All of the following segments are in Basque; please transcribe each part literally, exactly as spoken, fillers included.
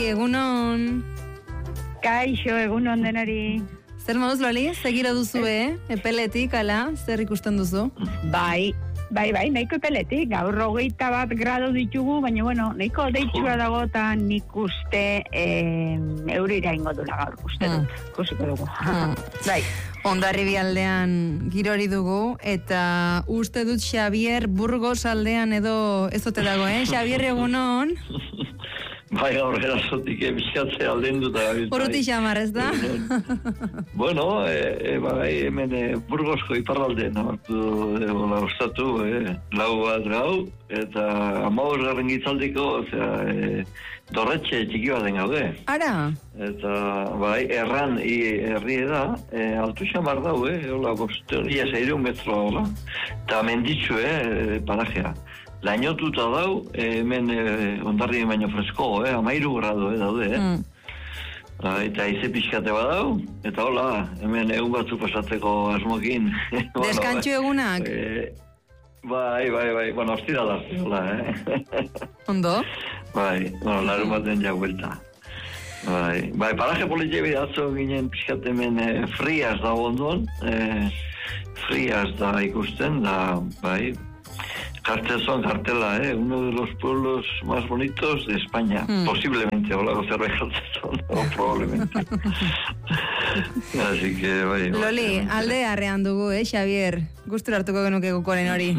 egunon. Kaixo, egunon denari. Zer moduz, Loli? Segira duzu, eh? Epeletik, ala? Zer ikusten duzu? Bai, bai, bai, nahiko epeletik. Gaur hogeita bat grado ditugu, baina, bueno, nahiko deitsua dago eta nik uste eh, eurira ingo dula gaur, uste dut. Mm. Kusiko dugu. Mm. Bai. Ondarribi aldean girori dugu, eta uste dut Xavier Burgos aldean edo ezote dago, eh? Xavier, egunon. Bai, gaur erasotik ebizkatze alden dut. Urruti xamar, ez da? Bueno, e, e, bai, hemen e, Burgosko iparraldean, hartu, e, bola, ostatu, e, lau bat gau, eta amaur garren gitzaldiko, osea, e, dorretxe txiki baten gaude. Ara? Eta, bai, erran, i, herri da, e, altu xamar dau, eh? Hola, bosteria zeireun metro, hola. Eta menditzu, eh, parajea. Lainotuta dau, eh, hemen eh, ondarri baino fresko, eh, amairu grado, eh, daude, eh. Mm. Ah, eta ize pixkate badau, eta hola, hemen egun batzuk pasatzeko asmokin. Deskantxu egunak? Eh, bai, bai, bai, bueno, ostira da, hola, eh. Ondo? Bai, bueno, larun baten ja vuelta. Bai, bai, paraje politia bidatzo ginen pixkate hemen eh, friaz da ondon, eh, friaz da ikusten, da, bai, Cartel son cartela, eh, uno de los pueblos más bonitos de España. Mm. Posiblemente, hola, Cartel son, o probablemente. Así que, bai. Loli, alde arrean dugu, eh, Xavier? Gustura hartuko genuke gukoren hori.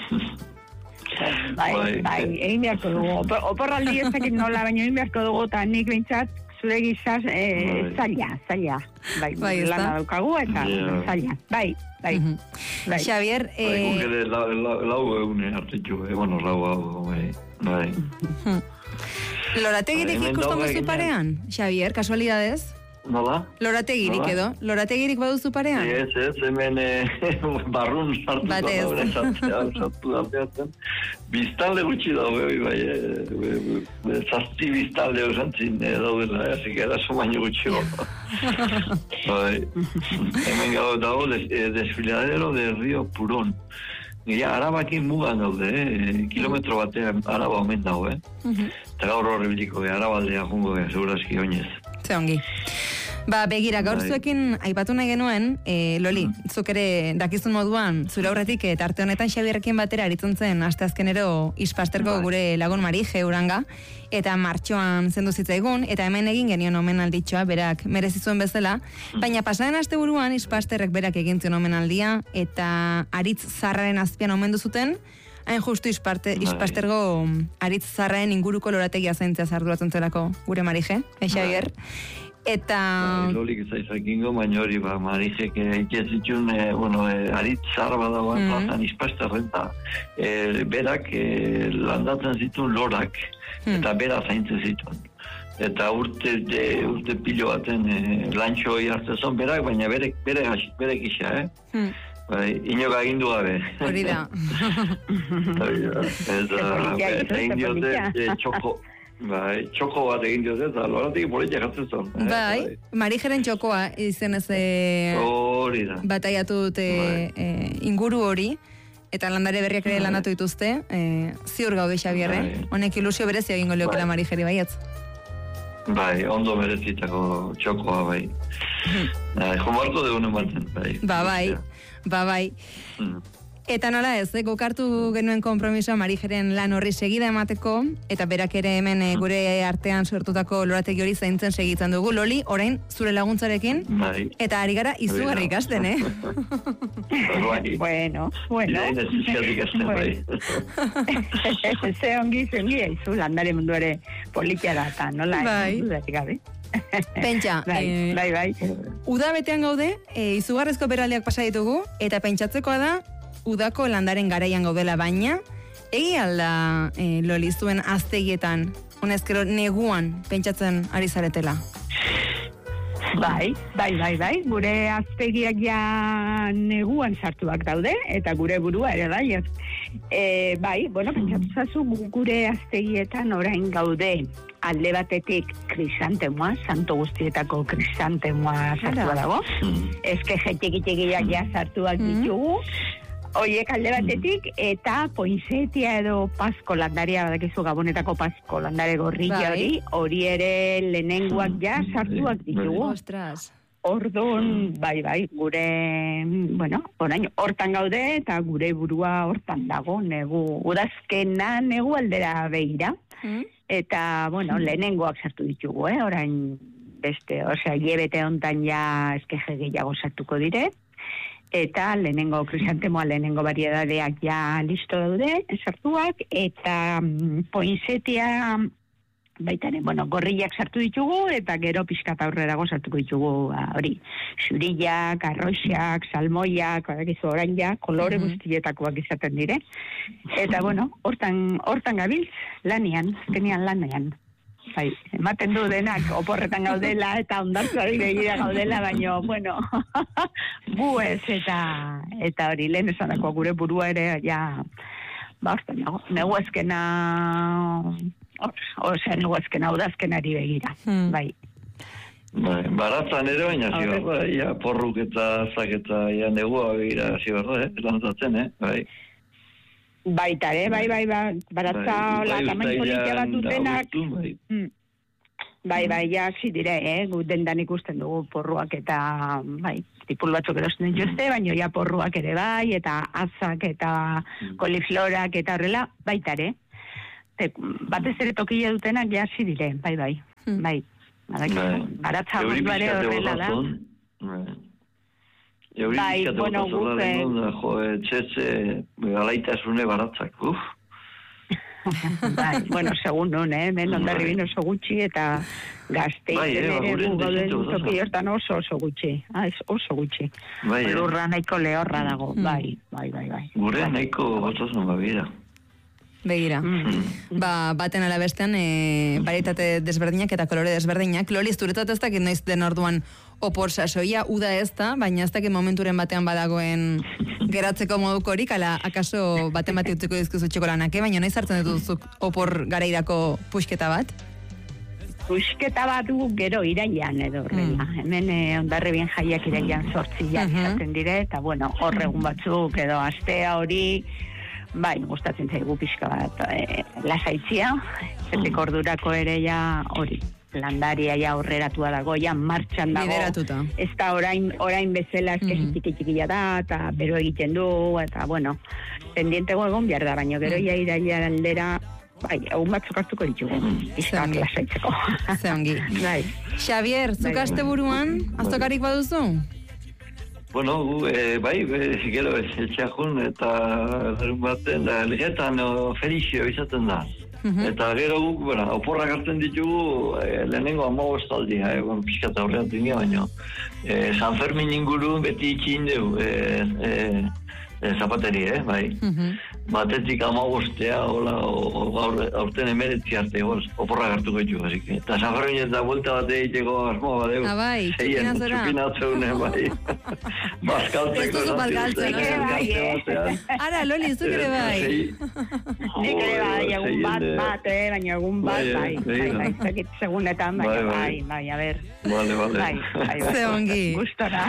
Bai, bai, egin beharko dugu. Oporraldi ezakin nola, baina egin beharko dugu, eta nik behintzat, zure gizaz, eh, zaila, zaila. Bai, bai lana daukagu, eta yeah. zaila. Bai, bai. Mm-hmm. Bai. Xavier, eh... Bai, gukere, lau, lau, lau egune hartitxu, eh, bueno, lau hau, bai, bai. Mm-hmm. Lorategirik ikusten duzu parean, Xavier, kasualidades? Nola? Lorategirik edo? Lorategirik baduzu parean? Ez, ez, hemen eh, barrun sartu Batez. da, sartu da, biztalde gutxi dago, bai, bai, zazti biztalde osantzin daudela, hasi que eraso baino gutxi dago. Bai, hemen gau dago desfiladero de Río Purón. Ja, arabakin mugan daude, eh? Kilometro batean araba omen dago, eh? Eta gaur horre biliko, arabaldea jungo, segurazki oinez. Ze ongi. Ba, begira, gaur zuekin aipatu nahi genuen, e, Loli, zuk ere dakizun moduan, zure aurretik eta arte honetan Xabierrekin batera aritzen zen asteazkenero Ispasterko bai. Gure lagun Marije Uranga, eta martxoan zendu zitzaigun, eta hemen egin genion omenalditxoa, berak merezi zuen bezala, baina pasaren asteburuan Ispasterrek berak egin zion omenaldia, eta aritz zarraren azpian omendu zuten, hain justu Isparte, Ispastergo aritz zarraren inguruko lorategia zaintzea zarduratzen zelako gure Marije, e, Xavier. Eta... Bai, lolik zaizakingo, baina hori, ba, Marijek ikizitxun, eh, bueno, eh, aritz zara badagoan mm-hmm. plazan Ispasterren, eta eh, berak eh, landatzen zituen lorak, mm. eta bera zaintzen zituen. Eta urte, de, urte pilo baten eh, lantxo hori hartzen berak, baina berek, berek, berek isa, eh? Mm. Bai, inok agindu gabe. Hori da. Eta egin diote txoko, bai, txoko bat egin diote, eta loratik politia jartzen zon. Bai, Marijeren txokoa izen ez hori da. Bataiatu dute inguru hori, eta landare berriak ere landatu dituzte, ziur gaude Xabierre, honek ilusio berezia egingo leokela Marijeri baietz. Bai, ondo merezitako txokoa, bai. Jomarko degunen baten, bai. Ba, bai. Ba, bai. Mm. Eta nola ez, eh, gokartu genuen konpromisoa Marijeren lan horri segida emateko, eta berak ere hemen eh, gure artean sortutako lorategi hori zaintzen segitzen dugu. Loli, orain, zure laguntzarekin, bai. Eta ari gara izugarri ikasten, eh? Bai. Bueno, bueno. Irain ez izkatik ikasten, bai. Ze ongi, ze ongi, izu landare mundu ere politia da, eta nola, bai. Dudatik gabe. Pentsa, bai, eh, bai, bai. Uda betean gaude, eh, izugarrezko beraldiak pasa ditugu, eta pentsatzekoa da, udako landaren garaian gaudela, baina, egi alda eh, Loli zuen aztegietan, honezkero neguan pentsatzen ari zaretela. Bai, bai, bai, bai, gure aztegiak ja neguan sartuak daude, eta gure burua ere bai, ez. E, bai, bueno, pentsatzazu gure aztegietan orain gaude, alde batetik krisantemoa, santo guztietako krisantemoa sartua dago, eske jetxiki-txikiak ja sartuak ditugu, Oiek alde batetik, eta poinsetia edo pasko landaria, badakizu Gabonetako pasko landare gorrilla Bai. hori, hori ere lehenengoak ja sartuak ditugu. Ostras. Orduan, bai, bai, gure, bueno, orain hortan gaude eta gure burua hortan dago, negu, udazkena negu aldera begira. Mm. Eta, bueno, lehenengoak sartu ditugu, eh, orain beste, osea, hilebete hontan ja eskeje gehiago sartuko dire. Eta lehenengo krisantemoa, lehenengo variedadeak ja listo daude, sartuak, eta mm, poinsetia baitaren, bueno, gorriak sartu ditugu, eta gero pixkat aurrerago sartuko ditugu, ba, hori, xurillak, arroxak, salmoiak, badakizu orain ja, kolore Mhm. guztietakoak izaten dire. Eta, bueno, hortan, hortan gabiltz, lanian, azkenean lanian. Bai, ematen du denak oporretan gaudela eta ondartzari begira gaudela, baina, bueno, gu ez, eta, eta hori, lehen esanako gure burua ere, ja, ba, orta, nago, negu ezkena, osea, negu ezkena, udazkenari begira, Hmm. bai. Bai, baratzan ere baina zi Aurreko. behar, ja, porruk eta zak eta ja, negua begira zi behar, eh? Lantatzen, eh? Bai. Baita, ere, bai, bai, bai, baratza, Bai, hola, bai, tamain politia bat uztailean dutenak, da abuztu, bai. mm. Bai, bai, ja, hasi dire, eh? Gu dendan ikusten dugu porruak eta, bai, tipul batzuk erosten dituzte, baina ja porruak ere bai, eta azak eta koliflorak eta horrela, baita ere. Te, batez ere tokila dutenak ja hasi dire, bai, bai, Hmm. bai. Badakizu, Bai. baratza Euri munduare pixkate horrela da. botatzen, bai. Euri Bai, pixkate bueno, botatzen da, guk, eh, lehenko da, jo, etxetxe, alaitasune baratzak, uf. Bai, bueno, segun nun, eh? Ben ondarri bin oso gutxi eta gazteizen Bai, eh, ba, ere gure gu gauden desitu oso. toki hortan oso oso gutxi. Ah, ez oso gutxi. Bai, eh. Lurra nahiko lehorra dago, Mm. bai, bai, bai, bai. Gure Bai. nahiko botatzen babira. Begira. Mm. Ba, baten ala bestean, e, barietate desberdinak eta kolore desberdinak. Loli, zuretzat ez dakit noiz den orduan opor sasoia, uda ez da, baina ez dakit momenturen batean badagoen geratzeko modukorik, ala akaso baten bati utziko dizkizu txokolanak, eh? Baina noiz hartzen dituzuk opor garairako puxketa bat? Pusketa bat du gero iraian edo horrela. Hemen eh, ondarribien jaiak iraian sortziak Mhm. izaten dire, eta bueno, horregun batzuk edo astea hori, bai, gustatzen zaigu pixka bat eh, lasaitzia, zetik ordurako ere ja hori. Landaria ja aurreratua dago, ja martxan dago. Bideratuta. Ez da orain, orain bezala eske Mhm. txiki txikia da, eta bero egiten du, eta bueno, pendientego egon behar da, baina gero Mhm. ja iraila aldera, bai, egun batzuk hartuko ditugu, pixka Zer bat lasaitzeko. Ze ongi. Bai. Xavier, zuk Bai. aste buruan, azokarik baduzu? Bueno, gu, e, bai, be, gero ez etxeakun eta larun baten, da, legetan o, felixio izaten da. Mhm. Eta gero guk, bueno, oporrak hartzen ditugu, e, lehenengo amagostaldia, e, bon, pixkat aurrean tinia, baina e, San Fermin ingurun beti itxin dugu, e, e, e, zapateri, eh, bai. Mhm. Batetik amagostea, hola, o, o, aurre, aurten emeretzi arte, goz, oporrak hartuko ditugu, así que. Eta San Fermin eta vuelta bat egiteko asmoa badeu. Ah, bai, Seien, txupinazora. txupinatzeune, bai. Bazkaltzeko. Ez duzu bat galtzen, zazpi, eh? elkarte batean. Ara, Loli, zuk ere bai. Sei- Nik ere bai, Joder, egun bat, seien, eh, bat, eh, baina egun bat, bai, bai, eh, bai, begira. bai, ez dakit segunetan, baina Bai, bai. bai, bai, a ber, Vale, vale. bai, bai, bai. Ze ongi. Gustora.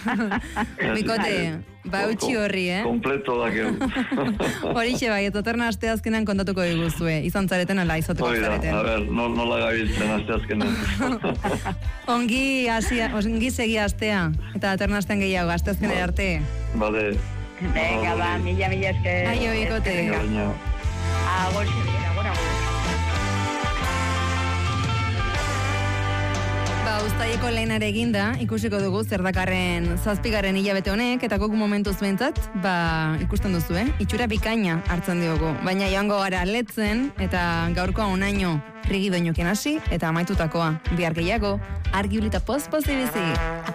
Bikote, ba utxi horri, eh? Kompleto dakeu. Horixe bai, eta torna aste azkenan kontatuko diguzue. Izan zareten ala izoteko Hoi da, a zareten. ber, no, nola gabiltzen aste azkenan. Ongi, hasia, ongi segi astea. Eta torna astean gehiago, aste azkenera arte. Vale. Venga, ba, mila, mila esker. Aio, bikote. Venga, baina. Agor, Xavier, agor, agor. Ba, uztaileko lehenare eginda, ikusiko dugu zer dakarren zazpigarren hilabete honek, eta guk momentuz behintzat, ba, ikusten duzu, eh? Itxura bikaina hartzen diogu. Baina joango gara letzen, eta gaurkoa onaino rigidoinoken hasi, eta amaitutakoa. Bihar gehiago, argi ulita poz-poz ibizi.